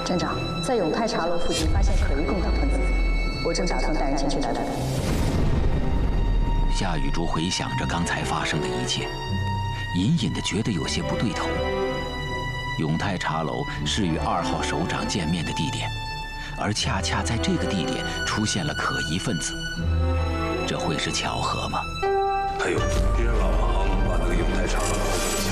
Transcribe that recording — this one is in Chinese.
站长，在永泰茶楼附近发现可疑共党分子，我正打算带人前去逮捕。 夏雨竹回想着刚才发生的一切，隐隐的觉得有些不对头。永泰茶楼是与2号首长见面的地点，而恰恰在这个地点出现了可疑分子，这会是巧合吗？ 还有，既然老行把那个永泰茶楼